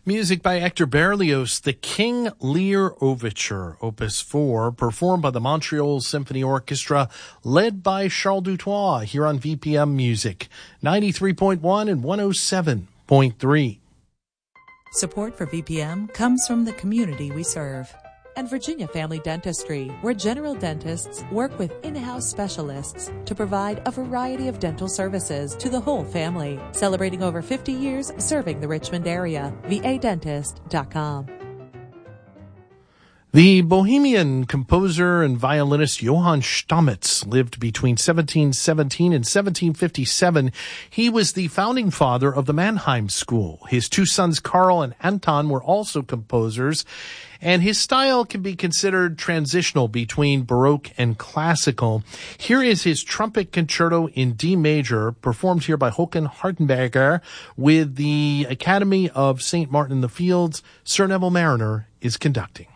Music by Hector Berlioz, the King Lear Overture, Opus 4, performed by the Montreal Symphony Orchestra, led by Charles Dutoit, here on VPM Music, 93.1 and 107.3. Support for VPM comes from the community we serve. And Virginia Family Dentistry, where general dentists work with in-house specialists to provide a variety of dental services to the whole family. Celebrating over 50 years serving the Richmond area. VADentist.com. The Bohemian composer and violinist Johann Stamitz lived between 1717 and 1757. He was the founding father of the Mannheim School. His two sons, Karl and Anton, were also composers, and his style can be considered transitional between Baroque and classical. Here is his trumpet concerto in D major, performed here by Håkan Hartenberger with the Academy of St. Martin in the Fields. Sir Neville Marriner is conducting.